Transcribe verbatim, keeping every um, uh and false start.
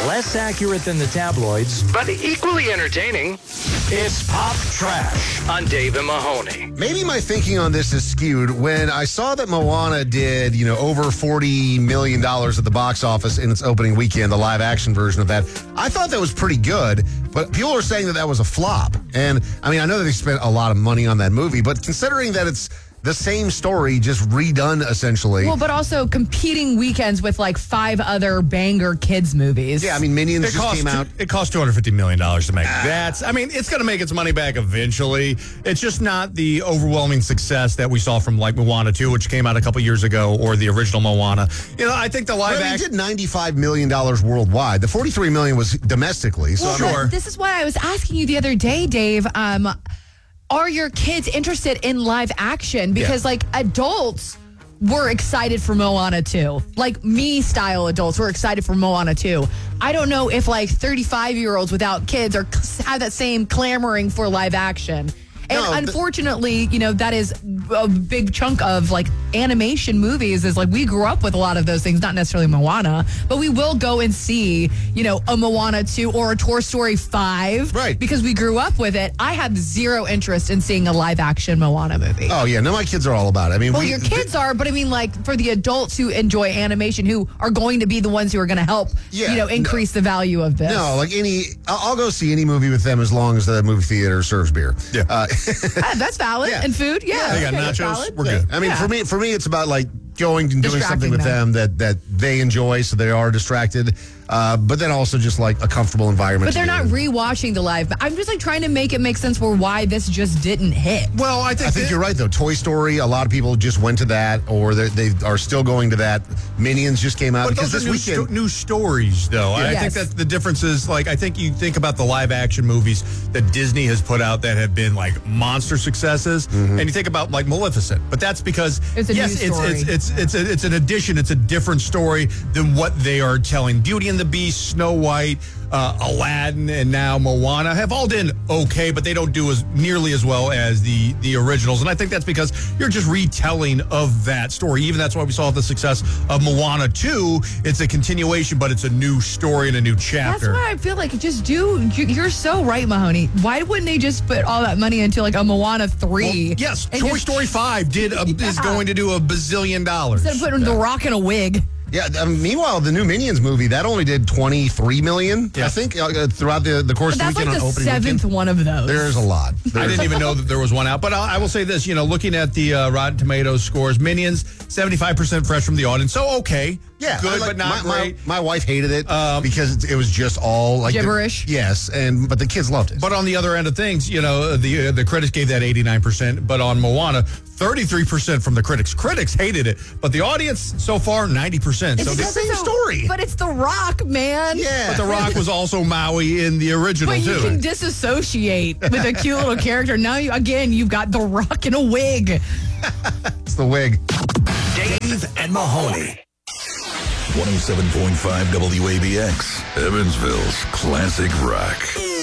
Less accurate than the tabloids, but equally entertaining. It's Pop Trash on Dave and Mahoney. Maybe my thinking on this is skewed. When I saw that Moana did, you know, over forty million dollars at the box office in its opening weekend, the live action version of that, I thought that was pretty good. But people are saying that that was a flop. And, I mean, I know that they spent a lot of money on that movie, but considering that it's the same story, just redone, essentially. Well, but also competing weekends with like five other banger kids movies. Yeah, I mean, Minions It just cost, came out. it cost two hundred fifty million dollars to make. That's, I mean, it's going to make its money back eventually. It's just not the overwhelming success that we saw from like Moana two, which came out a couple years ago, or the original Moana. You know, I think the live But I mean, it action did ninety-five million dollars worldwide. The forty-three million dollars was domestically. So Well, I'm but Sure. this is why I was asking you the other day, Dave. Um, are your kids interested in live action? Because, Yeah. like, adults were excited for Moana two. Like, me-style adults were excited for Moana two. I don't know if, like, thirty-five-year-olds without kids are have that same clamoring for live action. And No, th- unfortunately, you know, that is a big chunk of like animation movies is like we grew up with a lot of those things, not necessarily Moana, but we will go and see, you know, a Moana two or a Toy Story five. Right. Because we grew up with it. I have zero interest in seeing a live action Moana movie. Oh, yeah. No, my kids are all about it. I mean, Well, we, your kids are, but I mean, like, for the adults who enjoy animation, who are going to be the ones who are going to help, Yeah, you know, increase the value of this. No, like any, I'll, I'll go see any movie with them as long as the movie theater serves beer. Yeah. Uh, Ah, that's valid. Yeah. And food, yeah. They got okay, that's nachos. valid. We're good. I mean, Yeah. for me, for me, it's about like going and doing Distracting something with them, them. that that they enjoy, so they are distracted. Uh, but then also just like a comfortable environment. But to they're be not in. rewatching the live. I'm just like trying to make it make sense for why this just didn't hit. Well, I think, I think that- you're right, though. Toy Story, a lot of people just went to that, or they they are still going to that. Minions just came out But because those are this new, weekend. sto- new stories, though. I Yes. think that the difference is, like, I think you think about the live action movies that Disney has put out that have been, like, monster successes, Mm-hmm. and you think about, like, Maleficent. But that's because, It's a new yes, it's, story. it's, it's, it's, a, it's an addition. It's a different story than what they are telling. Beauty and the Beast, Snow White, uh, Aladdin, and now Moana have all done okay, but they don't do as nearly as well as the, the originals. And I think that's because you're just retelling of that story. Even that's why we saw the success of Moana two. It's a continuation, but it's a new story and a new That's chapter. why I feel like just do. you- You're so right, Mahoney. Why wouldn't they just put all that money into like a Moana three? Well, yes, and Toy just- Story five did a, is Yeah. going to do a bazillion dollars. Instead of putting The Rock in a wig. Yeah. Um, meanwhile, the new Minions movie that only did twenty-three million. Yeah. I think uh, throughout the the course But of that's the weekend like the on opening seventh weekend. one of those. There's a lot. I There's- didn't even know that there was one out, but I, I will say this: you know, looking at the uh, Rotten Tomatoes scores, Minions seventy-five percent fresh from the audience, so okay, Yeah, good, I like- but not my, great. My, my wife hated it Um, because it, it was just all like the- Gibberish. yes, and but the kids loved it. But on the other end of things, you know, the uh, the critics gave that eighty-nine percent, but on Moana, thirty-three percent from the critics. Critics hated it, but the audience so far, ninety percent. So It's the, the same Because it's a- story. But it's The Rock, man. yeah, but The Rock was also Maui in the original, But you too. can disassociate with a cute little character. Now, you again, you've got The Rock in a wig. it's the wig. Dave and Mahoney. one oh seven point five W A B X, Evansville's classic rock.